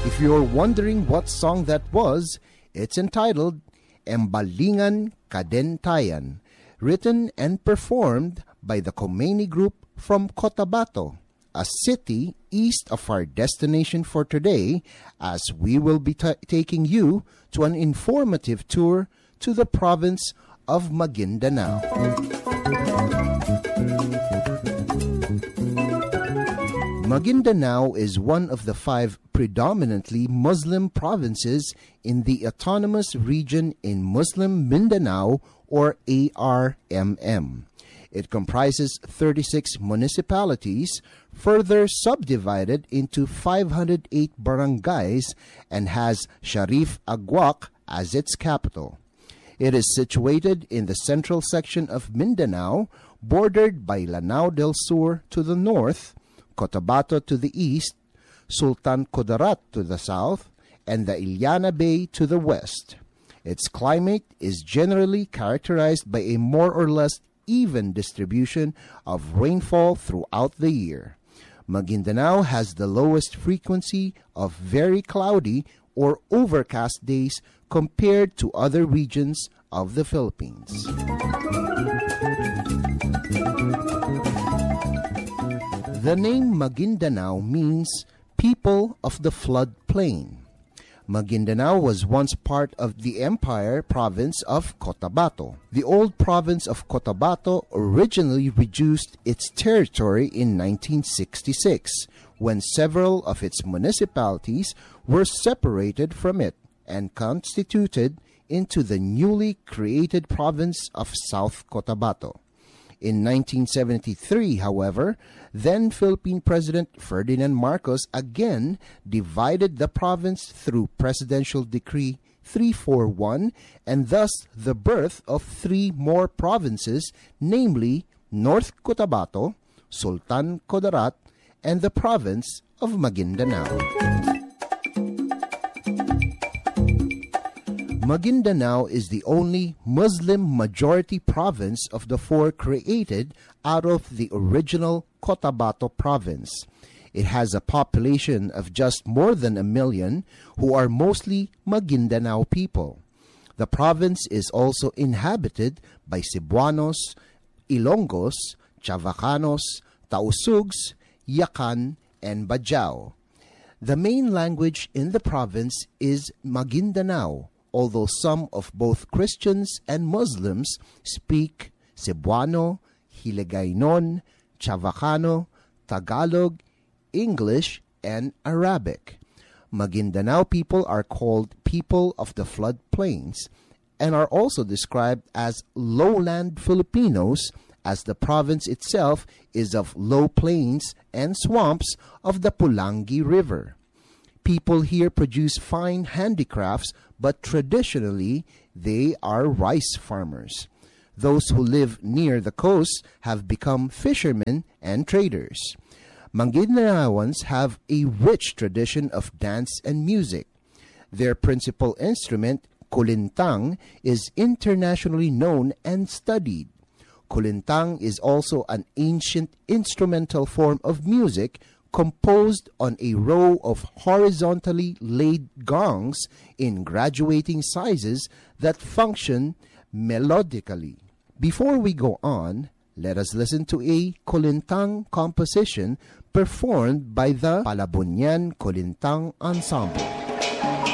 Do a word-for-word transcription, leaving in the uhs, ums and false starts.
If you're wondering what song that was, it's entitled Embalingan Kadentayan, written and performed by the Khomeini Group from Cotabato, a city east of our destination for today, as we will be ta- taking you to an informative tour to the province of Maguindanao. Maguindanao is one of the five predominantly Muslim provinces in the Autonomous Region in Muslim Mindanao, or A R M M. It comprises thirty-six municipalities, further subdivided into five hundred eight barangays, and has Sharif Aguac as its capital. It is situated in the central section of Mindanao, bordered by Lanao del Sur to the north, Cotabato to the east, Sultan Kudarat to the south, and the Iliana Bay to the west. Its climate is generally characterized by a more or less even distribution of rainfall throughout the year. Maguindanao has the lowest frequency of very cloudy or overcast days compared to other regions of the Philippines. The name Maguindanao means people of the floodplain. Maguindanao was once part of the Empire Province of Cotabato. The old province of Cotabato originally reduced its territory in nineteen sixty-six, when several of its municipalities were separated from it and constituted into the newly created province of South Cotabato. In nineteen seventy-three, however, then Philippine President Ferdinand Marcos again divided the province through Presidential Decree three forty-one, and thus the birth of three more provinces, namely North Cotabato, Sultan Kudarat, and the province of Maguindanao. Maguindanao is the only Muslim-majority province of the four created out of the original Cotabato province. It has a population of just more than a million, who are mostly Maguindanao people. The province is also inhabited by Cebuanos, Ilonggos, Chavacanos, Tausugs, Yakan, and Bajau. The main language in the province is Maguindanao, although some of both Christians and Muslims speak Cebuano, Hiligaynon, Chavacano, Tagalog, English, and Arabic. Maguindanao people are called people of the floodplains and are also described as lowland Filipinos, as the province itself is of low plains and swamps of the Pulangi River. People here produce fine handicrafts, but traditionally they are rice farmers. Those who live near the coast have become fishermen and traders. Maguindanaoans have a rich tradition of dance and music. Their principal instrument, kulintang, is internationally known and studied. Kulintang is also an ancient instrumental form of music composed on a row of horizontally laid gongs in graduating sizes that function melodically. Before we go on, let us listen to a kulintang composition performed by the Palabunyan Kulintang Ensemble.